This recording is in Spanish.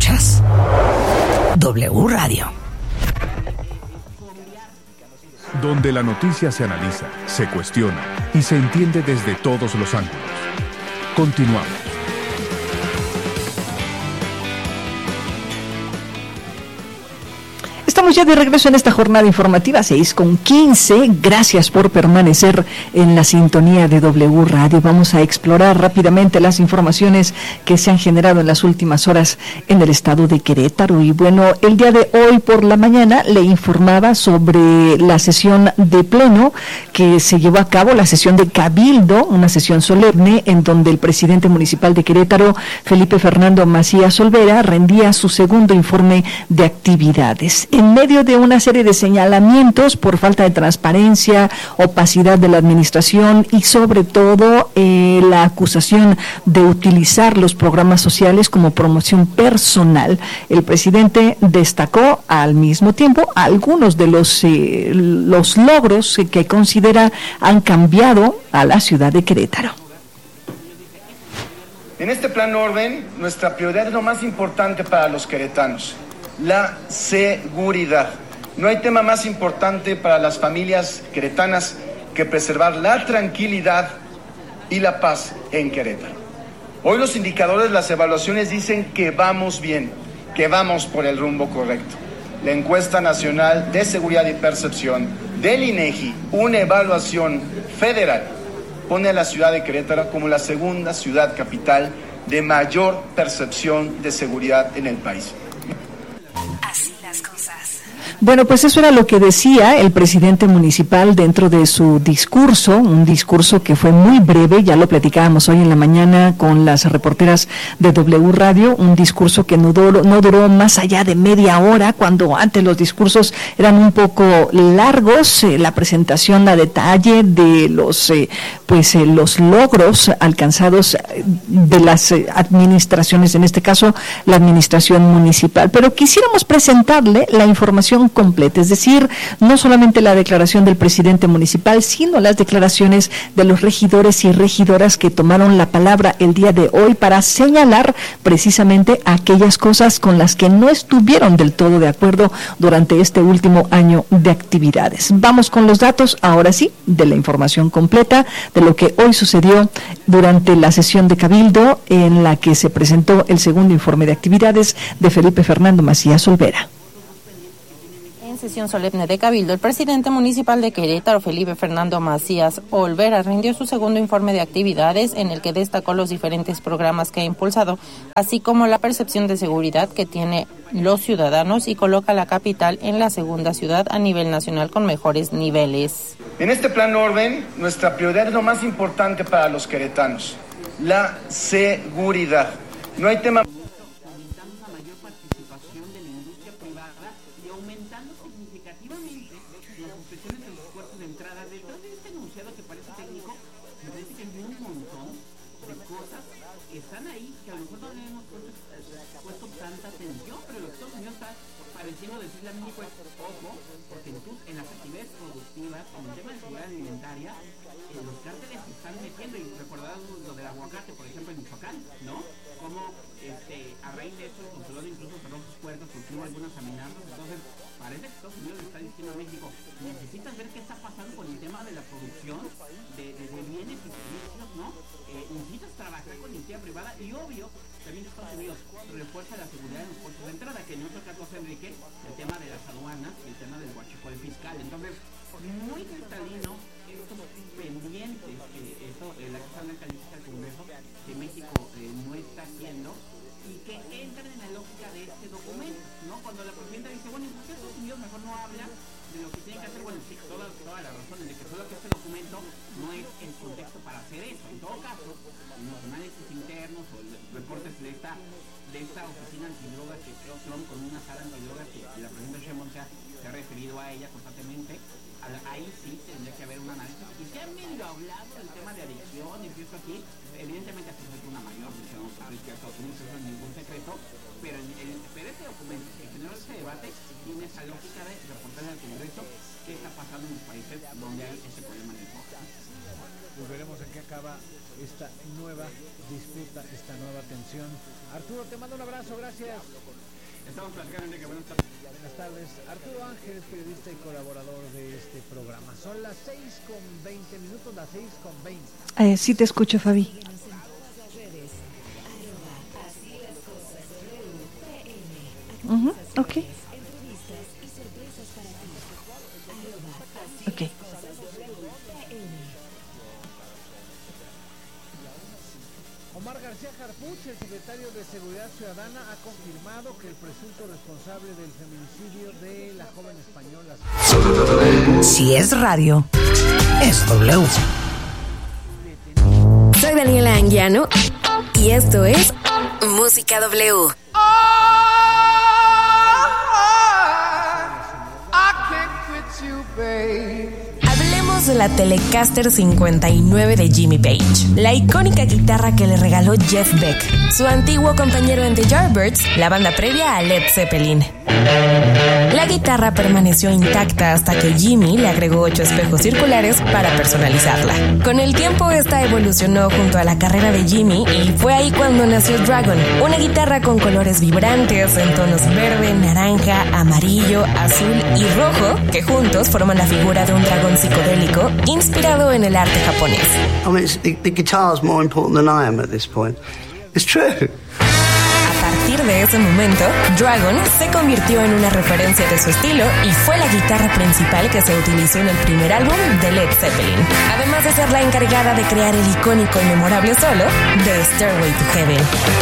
Escuchas W Radio. Donde la noticia se analiza, se cuestiona y se entiende desde todos los ángulos. Continuamos. Estamos ya de regreso en esta jornada informativa, 6:15. Gracias por permanecer en la sintonía de W Radio. Vamos a explorar rápidamente las informaciones que se han generado en las últimas horas en el estado de Querétaro. Y bueno, el día de hoy por la mañana le informaba sobre la sesión de pleno que se llevó a cabo, la sesión de Cabildo, una sesión solemne en donde el presidente municipal de Querétaro, Felipe Fernando Macías Olvera, rendía su segundo informe de actividades. En medio de una serie de señalamientos por falta de transparencia, opacidad de la administración y sobre todo la acusación de utilizar los programas sociales como promoción personal, el presidente destacó al mismo tiempo algunos de los logros que considera han cambiado a la ciudad de Querétaro. En este plan orden, nuestra prioridad es lo más importante para los queretanos: la seguridad. No hay tema más importante para las familias queretanas que preservar la tranquilidad y la paz en Querétaro. Hoy los indicadores, las evaluaciones dicen que vamos bien, que vamos por el rumbo correcto. La encuesta nacional de seguridad y percepción del INEGI, una evaluación federal, pone a la ciudad de Querétaro como la segunda ciudad capital de mayor percepción de seguridad en el país. Así las cosas. Bueno, pues eso era lo que decía el presidente municipal dentro de su discurso, un discurso que fue muy breve, ya lo platicábamos hoy en la mañana con las reporteras de W Radio, un discurso que no duró más allá de media hora, cuando antes los discursos eran un poco largos, la presentación a detalle de los logros alcanzados de las administraciones, en este caso la administración municipal. Pero quisiéramos presentarle la información completa, es decir, no solamente la declaración del presidente municipal, sino las declaraciones de los regidores y regidoras que tomaron la palabra el día de hoy para señalar precisamente aquellas cosas con las que no estuvieron del todo de acuerdo durante este último año de actividades. Vamos con los datos, ahora sí, de la información completa de lo que hoy sucedió durante la sesión de Cabildo en la que se presentó el segundo informe de actividades de Felipe Fernando Macías Olvera. En sesión solemne de Cabildo, el presidente municipal de Querétaro, Felipe Fernando Macías Olvera, rindió su segundo informe de actividades en el que destacó los diferentes programas que ha impulsado, así como la percepción de seguridad que tiene los ciudadanos y coloca a la capital en la segunda ciudad a nivel nacional con mejores niveles. En este plan orden, nuestra prioridad es lo más importante para los queretanos: la seguridad. No hay tema. Algunas amenazas, entonces parece que Estados Unidos está diciendo a México: necesitas ver qué está pasando con el tema de la producción de bienes y servicios, ¿no? Necesitas trabajar con iniciativa privada y obvio, también Estados Unidos refuerza la seguridad en los puertos de entrada, que en otro caso, Enrique, el tema de las aduanas y el tema del huachicol fiscal. Entonces, muy cristalino estos pendientes, la Casa Blanca dice al Congreso que México no está haciendo, y que entran en la lógica de este documento, ¿no? Cuando la presidenta dice, bueno, ¿por qué Estados Unidos mejor no habla de lo que tiene que hacer? Bueno, sí, toda la razón en de que solo que este documento no es el contexto para hacer eso. En todo caso, en los análisis internos o reportes de esta oficina antidrogas que creó Trump con una sala antidrogas que la presidenta Sheinbaum se ha referido a ella constantemente, ahí sí tendría que haber un análisis. Y se ha medio hablado del tema de adicción y eso aquí, evidentemente hace falta una mayor visión respecto a Estados Unidos, eso no es ningún secreto, pero este documento que generó este debate tiene esa lógica de reportarle al Congreso qué está pasando en los países donde hay ese problema de drogas. pues veremos en qué acaba esta nueva disputa, esta nueva tensión. Arturo, te mando un abrazo, gracias. Estamos platicando, Enrique, buenas tardes. Buenas tardes. Arturo Ángel, periodista y colaborador de este programa. Son las 6:20, las 6:20. Sí te escucho, Fabi. Ok. Ok. Omar García Harfuch, el secretario de Seguridad Ciudadana, ha confirmado que el presunto responsable del feminicidio de la joven española... Si es radio, es W. Soy Daniela Anguiano y esto es Música W. Hablemos de la Telecaster 59 de Jimmy Page, la icónica guitarra que le regaló Jeff Beck, su antiguo compañero en The Yardbirds, la banda previa a Led Zeppelin. La guitarra permaneció intacta hasta que Jimmy le agregó 8 espejos circulares para personalizarla. Con el tiempo esta evolucionó junto a la carrera de Jimmy y fue ahí cuando nació Dragon, una guitarra con colores vibrantes en tonos verde, naranja, amarillo, azul y rojo que juntos forman la figura de un dragón psicodélico inspirado en el arte japonés. I mean, the guitar's more important than I am at this point. It's true. A partir de ese momento, Dragon se convirtió en una referencia de su estilo y fue la guitarra principal que se utilizó en el primer álbum de Led Zeppelin, además de ser la encargada de crear el icónico y memorable solo de Stairway to Heaven.